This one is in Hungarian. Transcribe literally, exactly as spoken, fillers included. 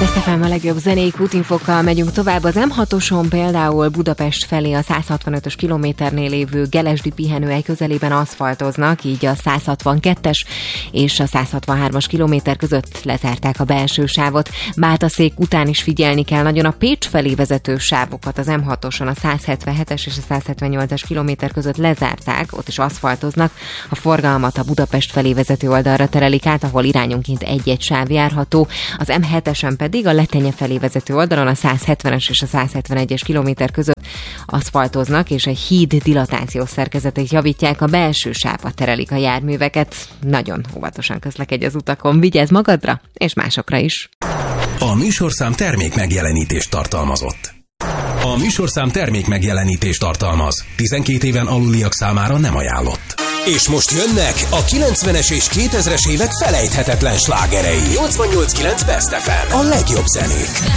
Best ef em a legjobb zenék útinfokkal megyünk tovább. Az em hatoson például Budapest felé a száz hatvanötös kilométernél lévő Gelesdi pihenőhely közelében aszfaltoznak, így a száz hatvankettes és a száz hatvanhármas kilométer között lezárták a belső sávot. Bátaszék után is figyelni kell nagyon a Pécs felé vezető sávokat. Az em hatoson a száz hetvenhetes és a száz hetvennyolcas kilométer között lezárták, ott is aszfaltoznak. A forgalmat a Budapest felé vezető oldalra terelik át, ahol irányonként egy-egy sáv járható. Az em hetesen pedig a Letenye felé vezető oldalon a száz hetvenes és a száz hetvenegyes kilométer között aszfaltoznak, és egy híd dilatációs szerkezetét javítják, a belső sávba terelik a járműveket. Nagyon óvatosan közlekedj az utakon, vigyázz magadra és másokra is. A műsorszám termék megjelenítést tartalmazott. A műsorszám termék megjelenítést tartalmaz. tizenkét éven aluliak számára nem ajánlott. És most jönnek a kilencvenes és kétezres évek felejthetetlen slágerei. nyolcvannyolc kilenc Best ef em. A legjobb zenék.